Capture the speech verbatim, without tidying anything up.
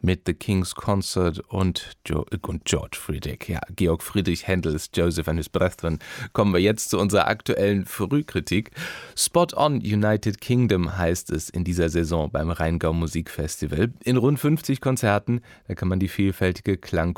mit The King's Concert und, jo- und George Friedrich. Ja, Georg Friedrich Händels Joseph and His Brethren. Kommen wir jetzt zu unserer aktuellen Frühkritik. Spot on United Kingdom heißt es in dieser Saison beim Rheingau Musikfestival. In rund fünfzig Konzerten, da kann man die vielfältige Klang-